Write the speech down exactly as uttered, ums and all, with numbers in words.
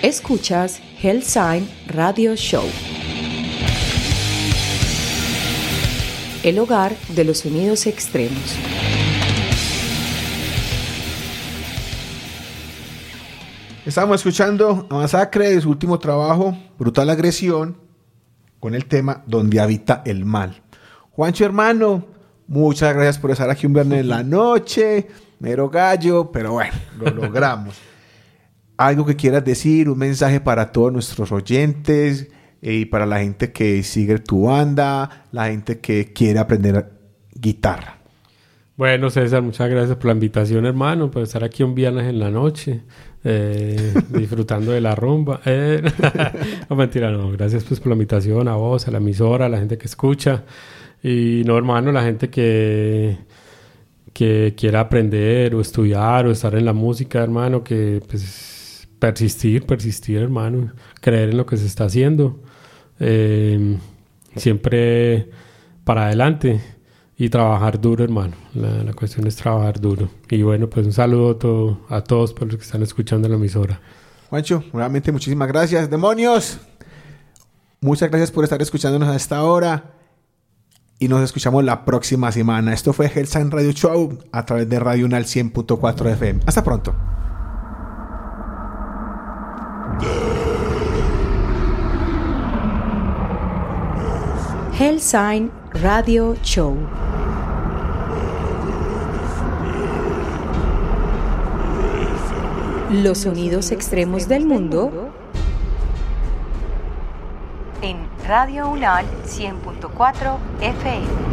Escuchas Hellsign Radio Show, el hogar de los sonidos extremos. Estamos escuchando a Masacre de su último trabajo, Brutal Agresión, con el tema Donde habita el mal. Juancho, hermano, muchas gracias por estar aquí un viernes en la noche, mero gallo, pero bueno, lo logramos. Algo que quieras decir, un mensaje para todos nuestros oyentes eh, y para la gente que sigue tu banda, la gente que quiere aprender guitarra. Bueno, César, muchas gracias por la invitación, hermano, por estar aquí un viernes en la noche, eh, disfrutando de la rumba. Eh, no, mentira, no. Gracias pues por la invitación, a vos, a la emisora, a la gente que escucha. Y no, hermano, la gente que, que quiera aprender o estudiar o estar en la música, hermano, que pues persistir, persistir, hermano, creer en lo que se está haciendo. Eh, siempre para adelante. Y trabajar duro, hermano. La, la cuestión es trabajar duro. Y bueno, pues un saludo a, todo, a todos por los que están escuchando la emisora. Juancho, nuevamente muchísimas gracias. ¡Demonios! Muchas gracias por estar escuchándonos a esta hora. Y nos escuchamos la próxima semana. Esto fue Hellsign Radio Show a través de Radio Unal cien punto cuatro F M. Hasta pronto. Hellsign Radio Show. Los sonidos extremos del mundo en Radio Unal cien punto cuatro F M.